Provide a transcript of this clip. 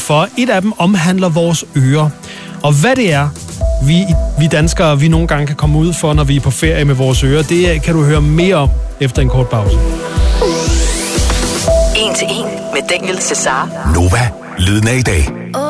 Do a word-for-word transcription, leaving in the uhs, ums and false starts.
for. Et af dem omhandler vores ører. Og hvad det er, vi, vi danskere, vi nogle gange kan komme ud for, når vi er på ferie med vores ører, det kan du høre mere om efter en kort pause. En til en med Daniel Cesar. Nova, lyden af i dag.